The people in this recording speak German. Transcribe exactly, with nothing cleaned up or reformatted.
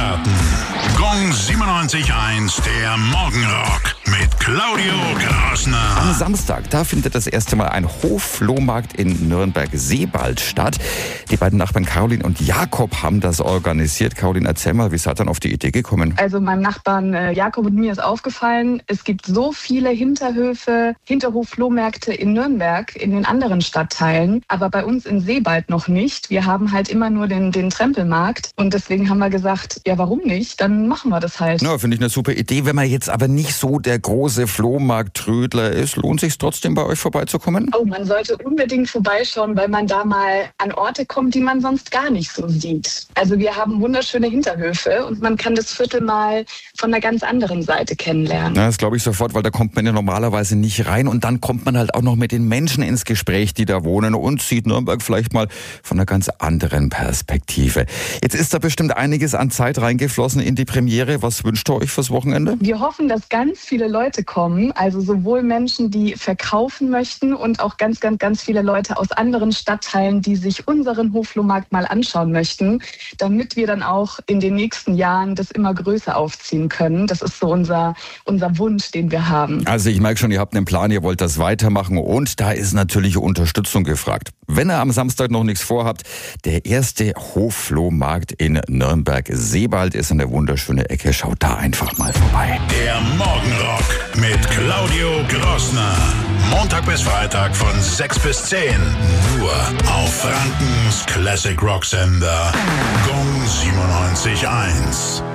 Experten. Gong siebenundneunzig Komma eins, der Morgenrock mit Claudio Grassner. Am Samstag, da findet das erste Mal ein Hofflohmarkt in Nürnberg-Seebald statt. Die beiden Nachbarn Caroline und Jakob haben das organisiert. Caroline, erzähl mal, wie seid ihr dann auf die Idee gekommen? Also meinem Nachbarn äh, Jakob und mir ist aufgefallen, es gibt so viele Hinterhöfe, Hinterhof-Flohmärkte in Nürnberg, in den anderen Stadtteilen, aber bei uns in Seebald noch nicht. Wir haben halt immer nur den, den Trempelmarkt und deswegen haben wir gesagt, ja warum nicht, dann machen wir das halt. Ja, finde ich eine super Idee. Wenn man jetzt aber nicht so der große Flohmarkt-Trödler ist, lohnt sich trotzdem bei euch vorbeizukommen? Oh, man sollte unbedingt vorbeischauen, weil man da mal an Orte kommt, die man sonst gar nicht so sieht. Also wir haben wunderschöne Hinterhöfe und man kann das Viertel mal von einer ganz anderen Seite kennenlernen. Ja, das glaube ich sofort, weil da kommt man ja normalerweise nicht rein und dann kommt man halt auch noch mit den Menschen ins Gespräch, die da wohnen und sieht Nürnberg vielleicht mal von einer ganz anderen Perspektive. Jetzt ist da bestimmt einiges an Zeit reingeflossen in die Premiere. Was wünscht ihr euch fürs Wochenende? Wir hoffen, dass ganz viele Leute kommen, also sowohl Menschen, die verkaufen möchten und auch ganz, ganz, ganz viele Leute aus anderen Stadtteilen, die sich unseren Hoflohmarkt mal anschauen möchten, damit wir dann auch in den nächsten Jahren das immer größer aufziehen können. Das ist so unser, unser Wunsch, den wir haben. Also ich merke schon, ihr habt einen Plan, ihr wollt das weitermachen und da ist natürlich Unterstützung gefragt. Wenn ihr am Samstag noch nichts vorhabt, der erste Hofflohmarkt in Nürnberg-Seebald ist eine wunderschöne Ecke. Schaut da einfach mal vorbei. Der Morgenrock mit Claudio Grassner. Montag bis Freitag von sechs bis zehn. Nur auf Frankens Classic Rock Sender. Gong siebenundneunzig Komma eins.